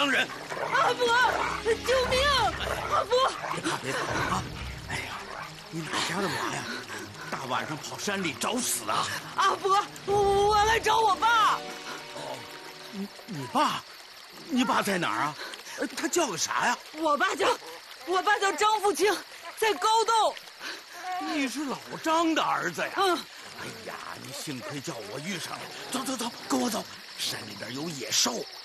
伤人。 阿伯，救命！阿伯， 别怕啊！哎呀，你哪家的娃呀？大晚上跑山里找死啊！ 阿伯，我来找我爸。 哦，你爸？你爸在哪儿啊？他叫个啥呀？ 我爸叫张富清，在高洞。 你是老张的儿子呀？ 嗯。 哎呀，你幸亏叫我遇上了。走，跟我走。山里边有野兽，